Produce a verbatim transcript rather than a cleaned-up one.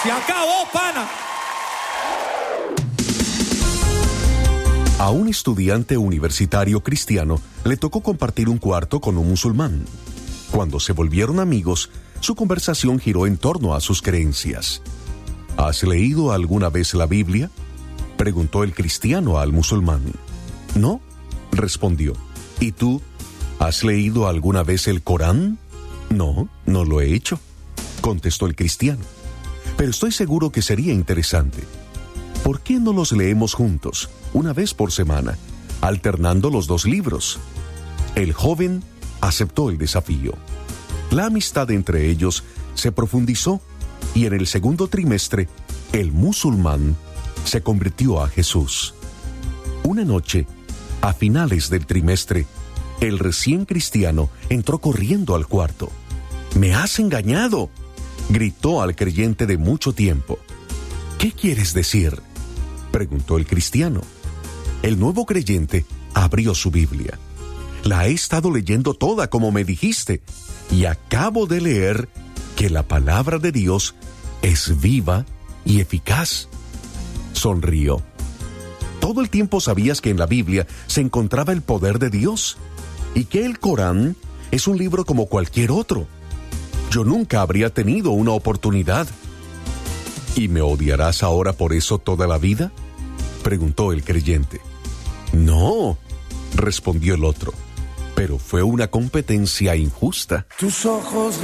Se acabó, pana. A un estudiante universitario cristiano le tocó compartir un cuarto con un musulmán. Cuando se volvieron amigos, su conversación giró en torno a sus creencias. ¿Has leído alguna vez la Biblia?, preguntó el cristiano al musulmán. No, respondió. ¿Y tú, has leído alguna vez el Corán? No, no lo he hecho, contestó el cristiano. Pero estoy seguro que sería interesante. ¿Por qué no los leemos juntos, una vez por semana, alternando los dos libros? El joven aceptó el desafío. La amistad entre ellos se profundizó y en el segundo trimestre, el musulmán se convirtió a Jesús. Una noche, a finales del trimestre, el recién cristiano entró corriendo al cuarto. «¡Me has engañado!», gritó al creyente de mucho tiempo. «¿Qué quieres decir?», preguntó el cristiano. El nuevo creyente abrió su Biblia. «La he estado leyendo toda como me dijiste, y acabo de leer que la palabra de Dios es viva y eficaz». Sonrió. «Todo el tiempo sabías que en la Biblia se encontraba el poder de Dios, y que el Corán es un libro como cualquier otro. Yo nunca habría tenido una oportunidad». «¿Y me odiarás ahora por eso toda la vida?», preguntó el creyente. «No», respondió el otro, «pero fue una competencia injusta». Tus ojos